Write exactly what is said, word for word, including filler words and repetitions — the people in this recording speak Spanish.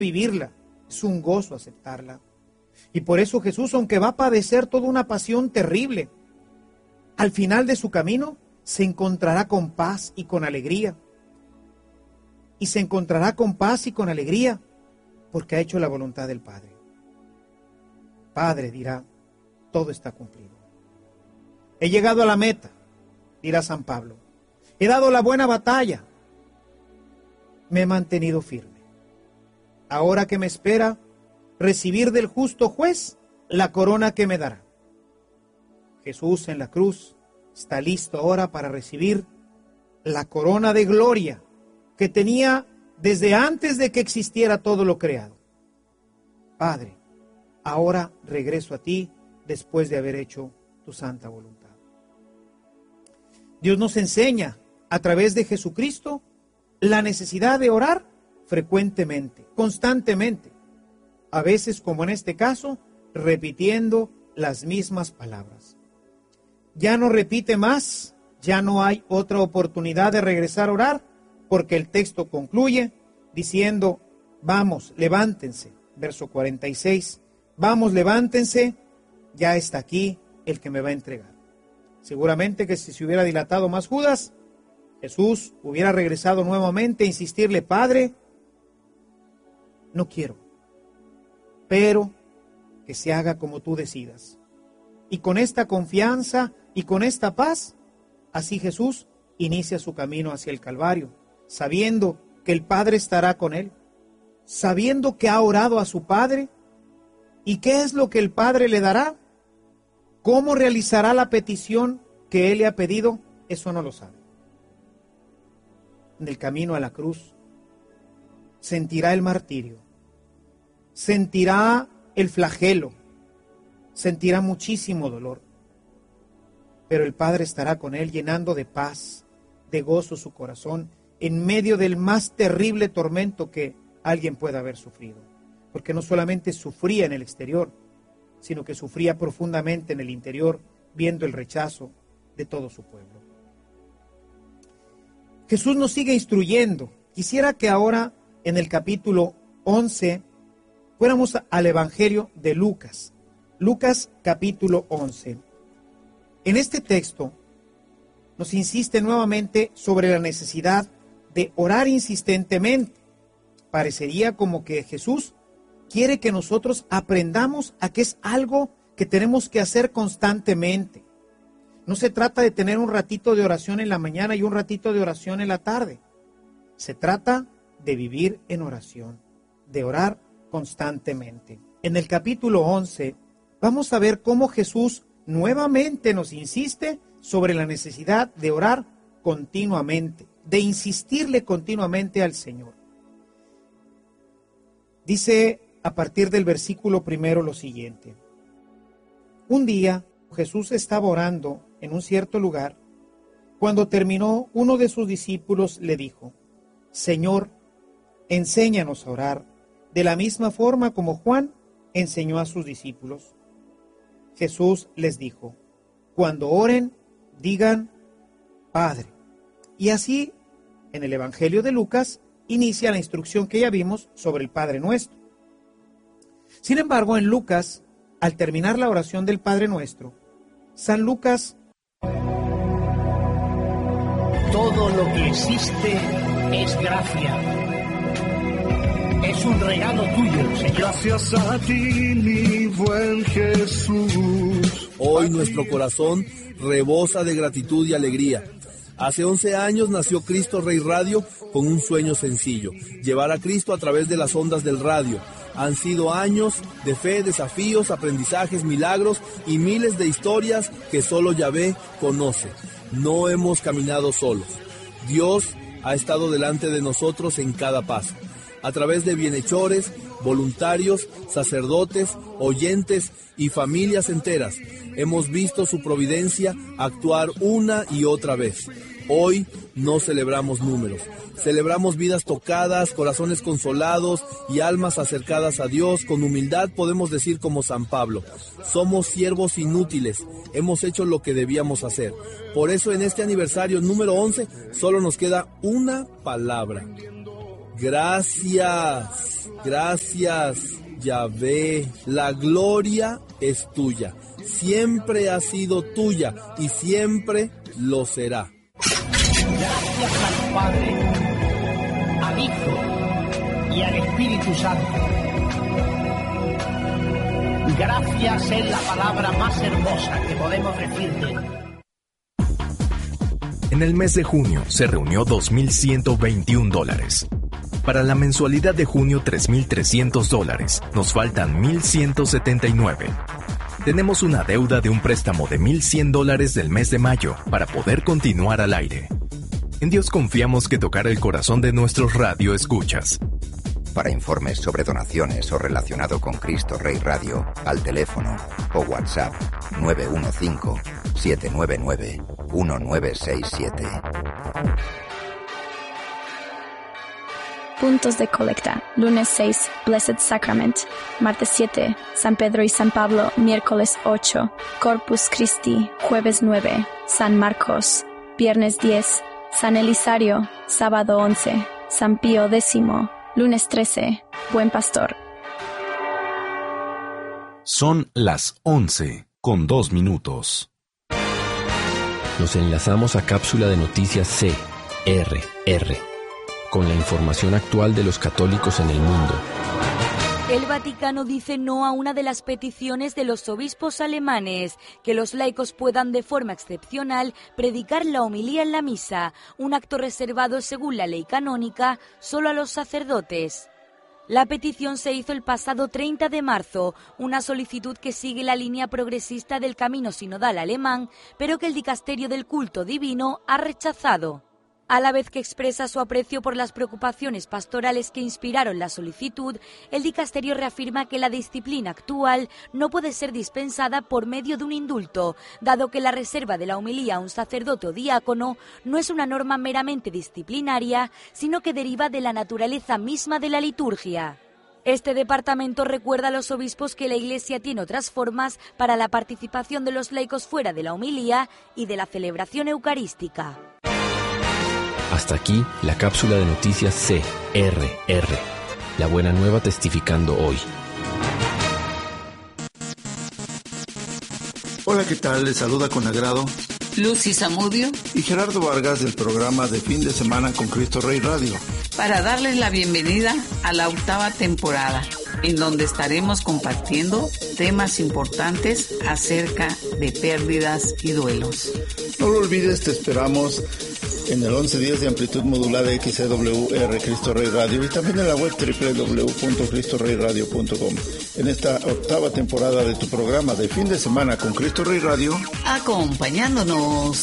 vivirla, es un gozo aceptarla. Y por eso Jesús, aunque va a padecer toda una pasión terrible, al final de su camino se encontrará con paz y con alegría. Y se encontrará con paz y con alegría porque ha hecho la voluntad del Padre. Padre, dirá, todo está cumplido. He llegado a la meta, dirá San Pablo. He dado la buena batalla. Me he mantenido firme. Ahora que me espera recibir del justo juez la corona que me dará. Jesús en la cruz está listo ahora para recibir la corona de gloria que tenía desde antes de que existiera todo lo creado. Padre, ahora regreso a ti después de haber hecho tu santa voluntad. Dios nos enseña a través de Jesucristo la necesidad de orar frecuentemente, constantemente, a veces, como en este caso, repitiendo las mismas palabras. Ya no repite más, ya no hay otra oportunidad de regresar a orar, porque el texto concluye diciendo, vamos, levántense, verso cuarenta y seis, vamos, levántense, ya está aquí el que me va a entregar. Seguramente que si se hubiera dilatado más Judas, Jesús hubiera regresado nuevamente a insistirle, Padre, no quiero, pero que se haga como tú decidas. Y con esta confianza y con esta paz, así Jesús inicia su camino hacia el Calvario, sabiendo que el Padre estará con él, sabiendo que ha orado a su Padre. ¿Y qué es lo que el Padre le dará? ¿Cómo realizará la petición que él le ha pedido? Eso no lo sabe. En el camino a la cruz, sentirá el martirio, sentirá el flagelo, sentirá muchísimo dolor, pero el Padre estará con él llenando de paz, de gozo su corazón, en medio del más terrible tormento que alguien pueda haber sufrido, porque no solamente sufría en el exterior, sino que sufría profundamente en el interior, viendo el rechazo de todo su pueblo. Jesús nos sigue instruyendo. Quisiera que ahora, en el capítulo once, fuéramos al Evangelio de Lucas. Lucas capítulo once. En este texto nos insiste nuevamente sobre la necesidad de orar insistentemente. Parecería como que Jesús quiere que nosotros aprendamos a que es algo que tenemos que hacer constantemente. No se trata de tener un ratito de oración en la mañana y un ratito de oración en la tarde. Se trata de vivir en oración, de orar constantemente. En el capítulo once vamos a ver cómo Jesús nuevamente nos insiste sobre la necesidad de orar continuamente, de insistirle continuamente al Señor. Dice a partir del versículo primero lo siguiente. Un día Jesús estaba orando en un cierto lugar. Cuando terminó, uno de sus discípulos le dijo, Señor, enséñanos a orar, de la misma forma como Juan enseñó a sus discípulos. Jesús les dijo, cuando oren, digan, Padre. Y así, en el Evangelio de Lucas, inicia la instrucción que ya vimos sobre el Padre Nuestro. Sin embargo, en Lucas, al terminar la oración del Padre Nuestro, San Lucas... Todo lo que existe es gracia. Es un regalo tuyo, Señor. Gracias a ti, mi buen Jesús. Hoy nuestro corazón rebosa de gratitud y alegría. Hace once años nació Cristo Rey Radio con un sueño sencillo, llevar a Cristo a través de las ondas del radio. Han sido años de fe, desafíos, aprendizajes, milagros y miles de historias que solo Yahvé conoce. No hemos caminado solos. Dios ha estado delante de nosotros en cada paso. A través de bienhechores, voluntarios, sacerdotes, oyentes y familias enteras, hemos visto su providencia actuar una y otra vez. Hoy no celebramos números, celebramos vidas tocadas, corazones consolados y almas acercadas a Dios. Con humildad podemos decir como San Pablo, somos siervos inútiles, hemos hecho lo que debíamos hacer. Por eso en este aniversario número once solo nos queda una palabra. Gracias. Gracias, Yahvé. La gloria es tuya. Siempre ha sido tuya y siempre lo será. Gracias al Padre, al Hijo y al Espíritu Santo. Gracias es la palabra más hermosa que podemos decirte. En el mes de junio se reunió dos mil ciento veintiún dólares. Para la mensualidad de junio, tres mil trescientos dólares. Nos faltan mil ciento setenta y nueve. Tenemos una deuda de un préstamo de mil cien dólares del mes de mayo para poder continuar al aire. En Dios confiamos que tocará el corazón de nuestros radioescuchas. Para informes sobre donaciones o relacionado con Cristo Rey Radio, al teléfono o WhatsApp nueve uno cinco, siete nueve nueve, uno nueve seis siete. Puntos de colecta. Lunes seis, Blessed Sacrament. Martes siete, San Pedro y San Pablo. Miércoles ocho, Corpus Christi. Jueves nueve, San Marcos. Viernes diez, San Elisario. Sábado once, San Pío X. Lunes trece, Buen Pastor. Son las once con dos minutos. Nos enlazamos a cápsula de noticias C R R con la información actual de los católicos en el mundo. El Vaticano dice no a una de las peticiones de los obispos alemanes, que los laicos puedan de forma excepcional predicar la homilía en la misa, un acto reservado según la ley canónica solo a los sacerdotes. La petición se hizo el pasado treinta de marzo, una solicitud que sigue la línea progresista del camino sinodal alemán, pero que el Dicasterio del Culto Divino ha rechazado. A la vez que expresa su aprecio por las preocupaciones pastorales que inspiraron la solicitud, el dicasterio reafirma que la disciplina actual no puede ser dispensada por medio de un indulto, dado que la reserva de la homilía a un sacerdote o diácono no es una norma meramente disciplinaria, sino que deriva de la naturaleza misma de la liturgia. Este departamento recuerda a los obispos que la Iglesia tiene otras formas para la participación de los laicos fuera de la homilía y de la celebración eucarística. Hasta aquí la cápsula de noticias C R R. La buena nueva testificando hoy. Hola, ¿qué tal? Les saluda con agrado Lucy Zamudio y Gerardo Vargas del programa de Fin de Semana con Cristo Rey Radio, para darles la bienvenida a la octava temporada, en donde estaremos compartiendo temas importantes acerca de pérdidas y duelos. No lo olvides, te esperamos en el once diez de amplitud modulada X C W R Cristo Rey Radio y también en la web doble u doble u doble u punto cristo rey radio punto com. En esta octava temporada de tu programa de Fin de Semana con Cristo Rey Radio, acompañándonos